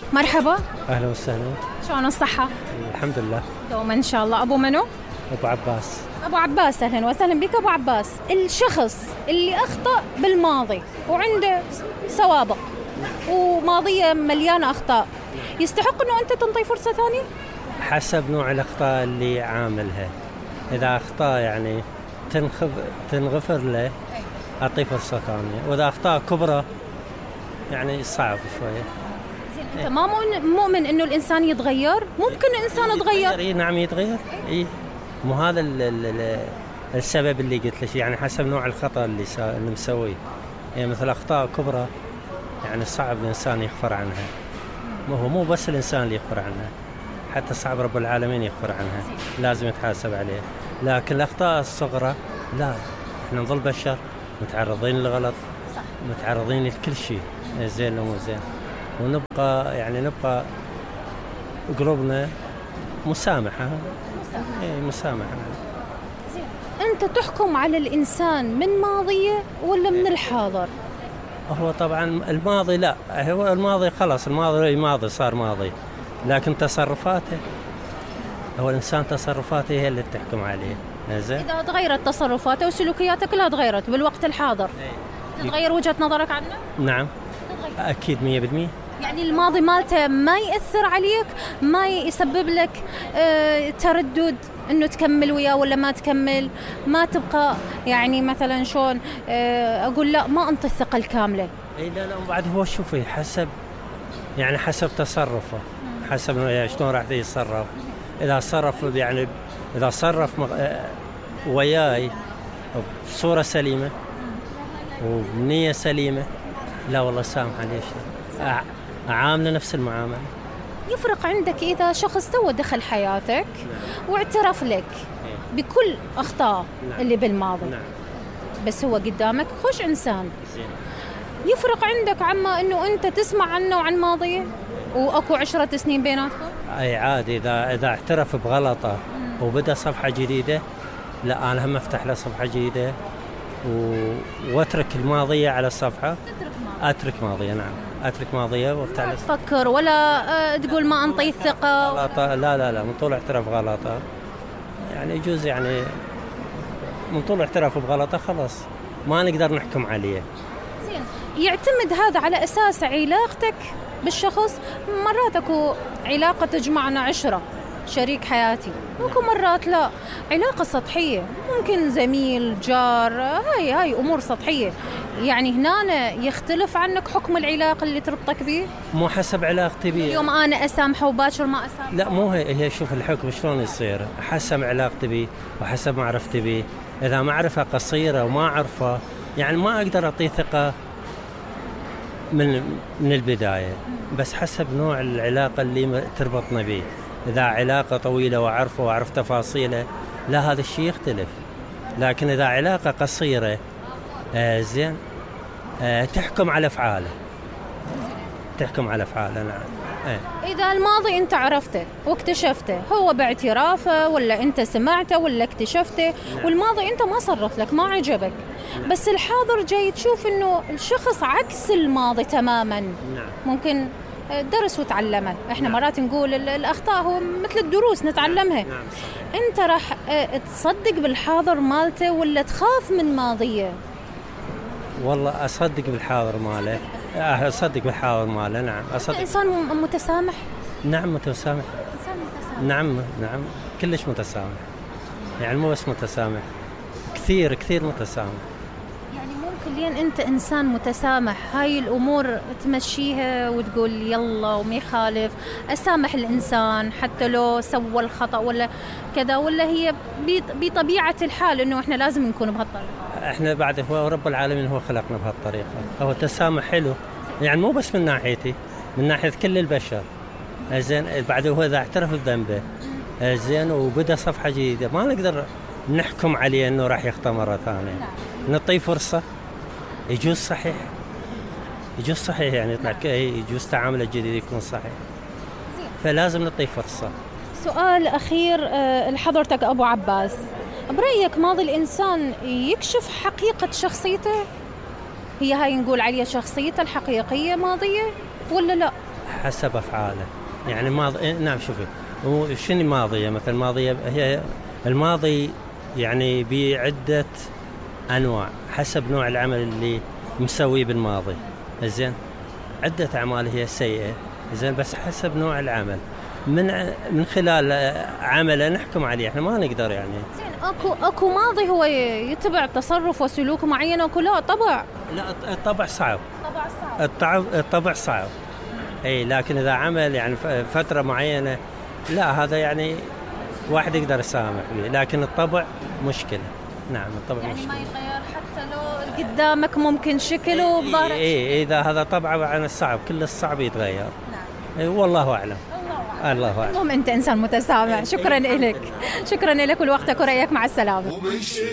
مرحبا. أهلا وسهلا. شلون الصحة؟ الحمد لله. دوما إن شاء الله. أبو منو؟ أبو عباس. أبو عباس، أهلا وسهلا بك أبو عباس. الشخص اللي أخطأ بالماضي وعنده سوابق وماضية مليانة أخطاء يستحق أنه أنت تنطي فرصة ثانية؟ حسب نوع الأخطاء اللي عاملها. إذا أخطاء يعني تنغفر له أعطيه فرصة ثانية، وإذا أخطاء كبرى يعني صعب شوية. أنت ما مؤمن إنه الإنسان يتغير؟ ممكن الإنسان يتغير. إيه نعم يتغير. إيه مو هذا السبب اللي قلت لك، يعني حسب نوع الخطأ اللي مسويه. يعني مثل أخطاء كبرى يعني صعب الإنسان يغفر عنها. مو بس الإنسان اللي يغفر عنها، حتى صعب رب العالمين يغفر عنها، لازم يتحاسب عليه. لكن الأخطاء الصغرى لا، إحنا نظل بشر متعرضين للغلط، متعرضين لكل شيء زين ومو زين، ونبقى قلوبنا مسامحة. مسامحة. أنت تحكم على الإنسان من ماضيه ولا من الحاضر؟ هو طبعا الماضي لا، هو الماضي خلاص، الماضي صار ماضي، لكن تصرفاته، هو الإنسان تصرفاته هي اللي تحكم عليه. زين. إذا تغيرت تصرفاته وسلوكياته كلها تغيرت بالوقت الحاضر، تتغير وجهة نظرك عنه؟ نعم أكيد 100%. يعني الماضي مالته ما يأثر عليك، ما يسبب لك تردد إنه تكمل وياه ولا ما تكمل، ما تبقى يعني مثلا شلون أقول لا ما أنطي الثقة الكاملة. إيه لا بعد هو شوفي حسب تصرفه، حسب شلون راح يتصرف. إذا صرف وياي بصورة سليمة وبنية سليمة، لا والله سامحة ليش أعامله نفس المعاملة. يفرق عندك إذا شخص تو دخل حياتك واعترف لك بكل أخطاء اللي بالماضي، بس هو قدامك خوش إنسان. يفرق عندك عما إنه أنت تسمع عنه وعن ماضيه وأكو 10 سنين بيناتكم؟ أي عادي، إذا اعترف بغلطه وبدأ صفحة جديدة، لا أنا هم أفتح له صفحة جديدة واترك الماضية على الصفحة. أترك ماضية. نعم أترك ماضية وافتح له. تفكر ولا تقول ما أنطي الثقة؟ لا من طول اعتراف غلطه يعني يجوز، يعني من طول اعتراف بغلطه خلاص ما نقدر نحكم عليه. زين، يعتمد هذا على أساس علاقتك بالشخص. مرات أكو علاقة تجمعنا عشرة، شريك حياتي، ممكن مرات لا، علاقة سطحية، ممكن زميل، جار، هاي أمور سطحية. يعني هنا يختلف عنك حكم العلاقة اللي تربطك به. مو حسب علاقتي بيه. اليوم أنا أسامحه وباكر ما أسامحه. لا مو هي شوف الحكم شلون يصير حسب علاقتي بيه وحسب معرفتي بيه. إذا معرفة قصيرة وما أعرفه يعني ما أقدر أعطيه ثقة من البداية، بس حسب نوع العلاقة اللي تربطنا به. إذا علاقة طويلة وأعرف تفاصيله، لا هذا الشيء يختلف. لكن إذا علاقة قصيرة زين تحكم على أفعاله. نعم. إذا الماضي أنت عرفته واكتشفته، هو باعترافه ولا أنت سمعته ولا اكتشفته، والماضي أنت ما صرف لك، ما عجبك، بس الحاضر جاي تشوف إنه الشخص عكس الماضي تماما. ممكن درس وتعلمه. احنا مرات نقول الأخطاء هو مثل الدروس نتعلمها. أنت راح تصدق بالحاضر مالته ولا تخاف من ماضيه؟ والله أصدق بالحاضر ماله. نعم أصدق. إنسان متسامح. نعم متسامح. نعم كلش متسامح، يعني مو بس متسامح، كثير متسامح. يعني ممكن لين أنت إنسان متسامح هاي الأمور تمشيها وتقول يلا وما يخالف أسامح الإنسان حتى لو سوى الخطأ ولا كذا، ولا هي بطبيعة الحال إنه إحنا لازم نكون بهالطريقة؟ إحنا بعد هو رب العالمين هو خلقنا بهالطريقة. هو التسامح حلو، يعني مو بس من ناحيتي، من ناحية كل البشر. زين بعد هو إذا اعترف بذنبه زين وبدأ صفحة جديدة، ما نقدر نحكم عليه إنه راح يخطأ مرة ثانية. نعطيه فرصة. يجوز صحيح يعني يطلع يجوز تعامله الجديد يكون صحيح، فلازم نعطيه فرصة. سؤال أخير لحضرتك أبو عباس، برأيك ماضي الإنسان يكشف حقيقة شخصيته؟ هي هاي نقول عليها شخصيته الحقيقية ماضية ولا لا؟ حسب أفعاله. يعني ماضي، نعم شوفي، شنو ماضية؟ مثلا ماضية هي الماضي يعني بعدة أنواع حسب نوع العمل اللي مسويه بالماضي. زين، عدة أعمال هي سيئة، زين، بس حسب نوع العمل من خلال عمله نحكم عليه. احنا ما نقدر يعني. زين، اكو ماضي هو يتبع تصرف وسلوك معين، اكو لا طبع. لا، الطبع صعب. الطبع صعب. اي، لكن اذا عمل يعني فترة معينة، لا، هذا يعني واحد يقدر يسامح به، لكن الطبع مشكلة. نعم، الطبع يعني مشكلة. ما يتغير حتى لو قدامك ممكن شكله بظهرك. اي، اذا هذا طبعه عن الصعب، كل الصعب يتغير. نعم. والله أعلم. الله أعلم. المهم أنت إنسان متسامح. شكرا لك ولوقتك ورأيك. مع السلامة.